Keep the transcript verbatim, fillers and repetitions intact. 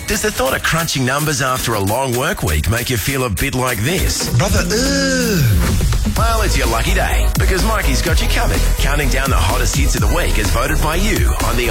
Does the thought of crunching numbers after a long work week make you feel a bit like this? Brother, ugh. Well, it's your lucky day, because Mikey's got you covered, counting down the hottest hits of the week as voted by you on the